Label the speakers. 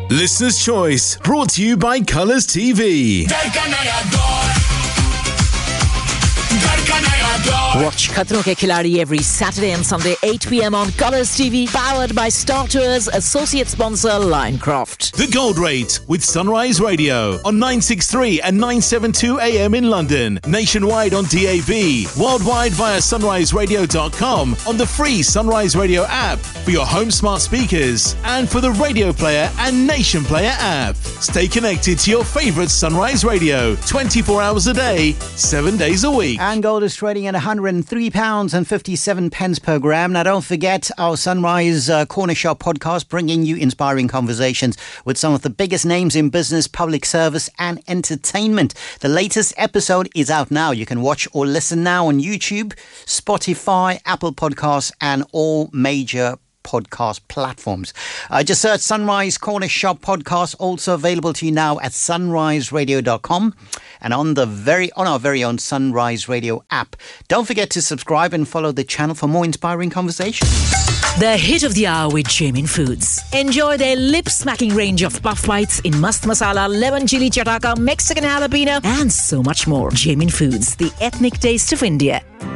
Speaker 1: Listener's Choice, brought to you by Colours TV.
Speaker 2: Watch Khatron Ke Khiladi every Saturday and Sunday 8 p.m. on Colours TV, powered by Star Tours, associate sponsor Linecroft.
Speaker 1: The Gold Rate with Sunrise Radio on 963 and 972 AM in London, nationwide on DAB, worldwide via sunriseradio.com, on the free Sunrise Radio app for your home smart speakers and for the Radio Player and Nation Player app. Stay connected to your favourite Sunrise Radio 24 hours a day, 7 days a week.
Speaker 3: And gold is trading at £103.57 per gram. Now, don't forget our Sunrise Corner Shop podcast, bringing you inspiring conversations with some of the biggest names in business, public service and entertainment. The latest episode is out now. You can watch or listen now on YouTube, Spotify, Apple Podcasts and all major podcast platforms. Just search Sunrise Corner Shop podcast, also available to you now at sunriseradio.com and on our very own Sunrise Radio app. Don't forget to subscribe and follow the channel for more inspiring conversations.
Speaker 2: The hit of the hour with Jamin Foods. Enjoy their lip-smacking range of puff bites in mast masala, lemon chili chataka, Mexican jalapeno and so much more. Jamin Foods, the ethnic taste of India.